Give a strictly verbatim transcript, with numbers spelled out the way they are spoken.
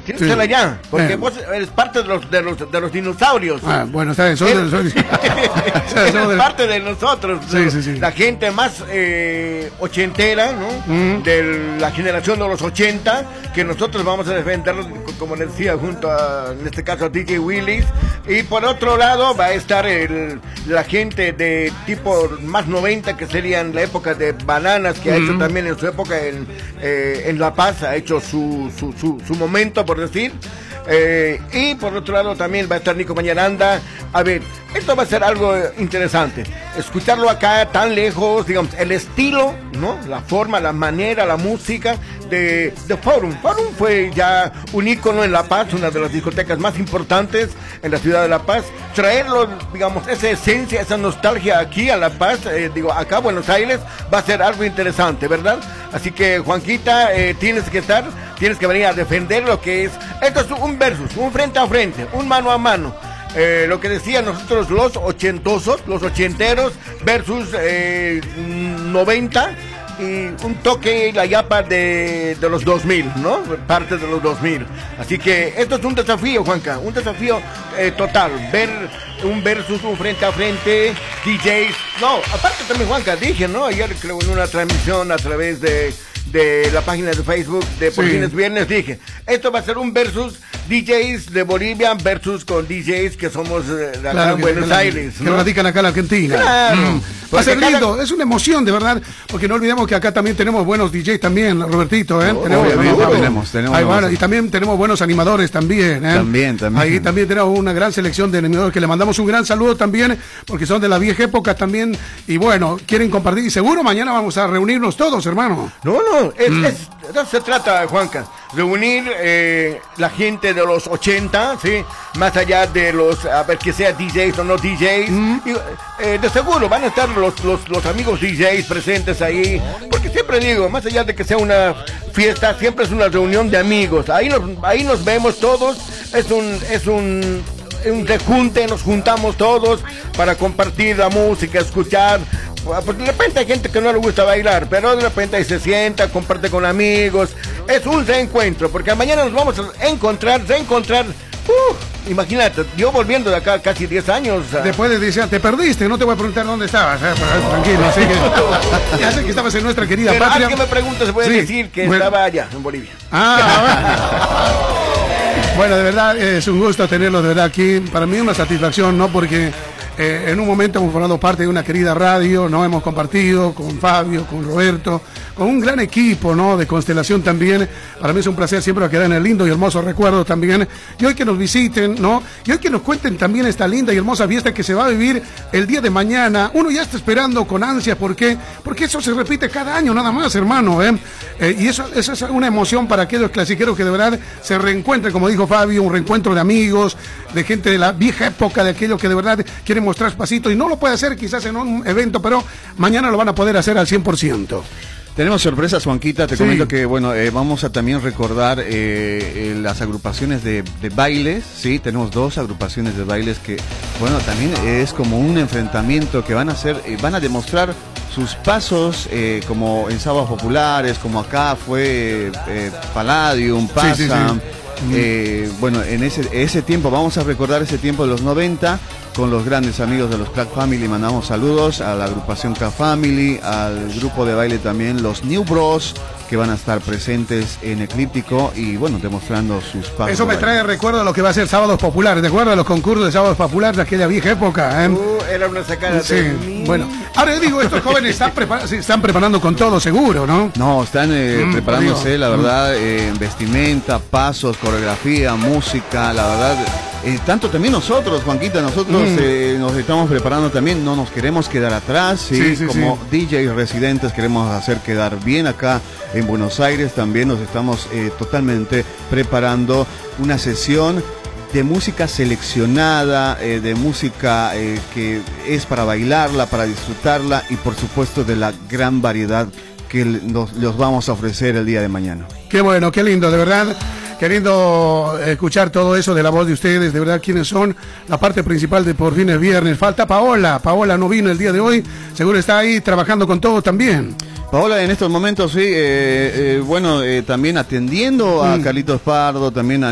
tienes Sí. que ser allá, porque Eh. vos eres parte de los de los, de los dinosaurios. Ah, bueno, está bien, soy, Eres- soy- Eres somos del- parte de nosotros, Sí, de sí, sí. la gente más eh, ochentera, ¿no? Mm. De la generación de los ochenta, que nosotros vamos a defender, como les decía, junto a, en este caso, a D J Willis. Y por otro lado va a estar el, la gente de tipo más noventa, que serían la época de Bananas, que ha hecho Mm. también en su época en, eh, en La Paz, ha hecho su, su, su, su momento, por decir. Eh, y por otro lado también va a estar Nico Mañaranda. A ver, esto va a ser algo interesante. Escucharlo acá tan lejos, digamos, el estilo, ¿no? La forma, la manera, la música de, de Forum. Forum fue ya un ícono en La Paz, una de las discotecas más importantes en la ciudad de La Paz. Traerlo, digamos, esa esencia, esa nostalgia aquí a La Paz, eh, digo, acá a Buenos Aires, va a ser algo interesante, ¿verdad? Así que, Juanquita, eh, tienes que estar, tienes que venir a defender lo que es. Esto es un versus, un frente a frente, un mano a mano. Eh, lo que decían nosotros los ochentosos, los ochenteros versus eh, noventa y un toque la yapa de, de los dos mil, ¿no? Parte de los dos mil. Así que esto es un desafío, Juanca, un desafío eh, total, ver un versus, un frente a frente, D Js. No, aparte también, Juanca, dije, ¿no? Ayer creo en una transmisión a través de de la página de Facebook de Por Sí. Fines Viernes, dije, esto va a ser un versus D Js de Bolivia versus con D Js que somos eh, de acá Claro en que- Buenos que, Aires, que ¿no? radican acá en la Argentina. Claro. Mm. Va a Porque ser cada- lindo, es una emoción de verdad, porque no olvidemos que acá también tenemos buenos D Js también, Robertito, ¿eh? Oh, tenemos, obviamente, ¿no? tenemos, tenemos Ahí van, buenos. y también tenemos buenos animadores también, ¿eh? También, también. Ahí también tenemos una gran selección de animadores que le mandamos un gran saludo también, porque son de la vieja época también, y bueno, quieren compartir, y seguro mañana vamos a reunirnos todos, hermano. No, no, es, es- de eso se trata, Juanca, reunir eh, la gente de los ochenta, ¿sí? Más allá de los, a ver, que sea D Js o no D Js, y, eh, de seguro van a estar los, los, los amigos D Js presentes ahí, porque siempre digo, más allá de que sea una fiesta, siempre es una reunión de amigos, ahí nos, ahí nos vemos todos, es un, es un... un rejunte, nos juntamos todos para compartir la música, escuchar. Pues de repente hay gente que no le gusta bailar, pero de repente ahí se sienta, comparte con amigos. Es un reencuentro, porque mañana nos vamos a encontrar, reencontrar. Uh, imagínate, yo volviendo de acá casi diez años. uh, Después de decir, te perdiste, no te voy a preguntar dónde estabas, ¿eh? Pero, tranquilo, así que ya sé que estabas en nuestra querida pero patria. alguien me pregunta, se puede Sí, decir que bueno. estaba allá, en Bolivia. Ah, bueno. Bueno, de verdad es un gusto tenerlo de verdad aquí. Para mí una satisfacción, ¿no? Porque eh, en un momento hemos formado parte de una querida radio, ¿no? Hemos compartido con Fabio, con Roberto, con un gran equipo, ¿no? De Constelación también. Para mí es un placer siempre quedar en el lindo y hermoso recuerdo también. Y hoy que nos visiten, ¿no? Y hoy que nos cuenten también esta linda y hermosa fiesta que se va a vivir el día de mañana. Uno ya está esperando con ansia, ¿por qué? Porque eso se repite cada año, nada más, hermano, ¿eh? Eh, y eso, eso es una emoción para aquellos clasiqueros que de verdad se reencuentren, como dijo Fabio, un reencuentro de amigos, de gente de la vieja época, de aquellos que de verdad quieren mostrar pasito y no lo puede hacer quizás en un evento, pero mañana lo van a poder hacer al cien por ciento. Tenemos sorpresas, Juanquita. Te Sí. comento que, bueno, eh, vamos a también recordar eh, eh, las agrupaciones de, de bailes, ¿sí? Tenemos dos agrupaciones de bailes que, bueno, también es como un enfrentamiento que van a hacer, eh, van a demostrar sus pasos, eh, como en sábados populares, como acá fue eh, Palladium, Pasa. Sí, sí, sí. Eh, bueno, en ese, ese tiempo, vamos a recordar ese tiempo de los noventa con los grandes amigos de los Crack Family. Mandamos saludos a la agrupación Crack Family, al grupo de baile también, los New Bros, que van a estar presentes en Eclíptico y bueno, demostrando sus pasos. Eso me de trae baile. recuerdo a lo que va a ser Sábados Populares, ¿de acuerdo? A los concursos de Sábados Populares de aquella vieja época, ¿eh? Uh, era una sacada Sí, de mí. bueno, ahora yo digo, estos jóvenes están, prepar se están preparando con todo seguro, ¿no? No, están eh, Mm, preparándose, digo, la mm. verdad, eh, en vestimenta, pasos, coreografía, música, la verdad. Eh, tanto también nosotros, Juanquita, nosotros Mm. eh, nos estamos preparando también, no nos queremos quedar atrás, ¿sí? Sí, sí, Como sí. D Js residentes queremos hacer quedar bien acá en Buenos Aires, también nos estamos eh, totalmente preparando una sesión de música seleccionada, eh, de música eh, que es para bailarla, para disfrutarla y por supuesto de la gran variedad que nos, los vamos a ofrecer el día de mañana. Qué bueno, qué lindo, de verdad. Queriendo escuchar todo eso de la voz de ustedes, de verdad, quiénes son la parte principal de Por Fines Viernes. Falta Paola, Paola no vino el día de hoy, seguro está ahí trabajando con todo también. Paola en estos momentos, sí, eh, eh, bueno, eh, también atendiendo a Mm. Carlitos Pardo, también a